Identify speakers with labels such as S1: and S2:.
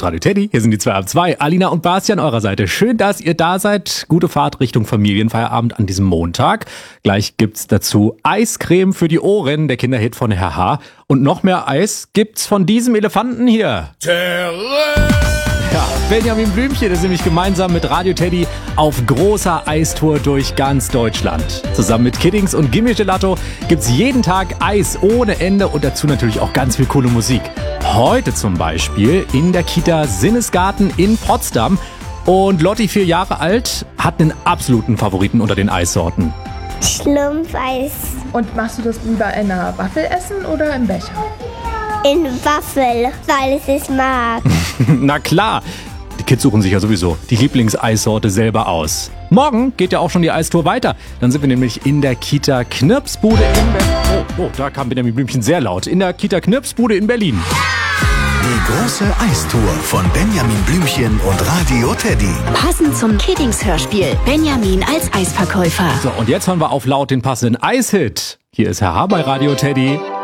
S1: mit Radio Teddy. Hier sind die 2 ab 2. Alina und Basti an eurer Seite. Schön, dass ihr da seid. Gute Fahrt Richtung Familienfeierabend an diesem Montag. Gleich gibt's dazu Eiscreme für die Ohren, der Kinderhit von Herr H. Und noch mehr Eis gibt's von diesem Elefanten hier. Ja, Benjamin Blümchen ist nämlich gemeinsam mit Radio Teddy auf großer Eistour durch ganz Deutschland. Zusammen mit Kiddings und Gimme Gelato gibt's jeden Tag Eis ohne Ende und dazu natürlich auch ganz viel coole Musik. Heute zum Beispiel in der Kita Sinnesgarten in Potsdam. Und Lotti, 4 Jahre alt, hat einen absoluten Favoriten unter den Eissorten.
S2: Schlumpfeis.
S3: Und machst du das lieber in einer Waffel essen oder im Becher?
S2: In Waffel, weil ich es mag.
S1: Na klar, die Kids suchen sich ja sowieso die Lieblingseissorte selber aus. Morgen geht ja auch schon die Eistour weiter. Dann sind wir nämlich in der Kita Knirpsbude in Berlin. Oh, da kam Benjamin Blümchen sehr laut. In der Kita Knirpsbude in Berlin.
S4: Die große Eistour von Benjamin Blümchen und Radio Teddy.
S5: Passend zum Kiddings-Hörspiel. Benjamin als Eisverkäufer.
S1: So, und jetzt hören wir auf laut den passenden Eishit. Hier ist Herr H. bei Radio Teddy.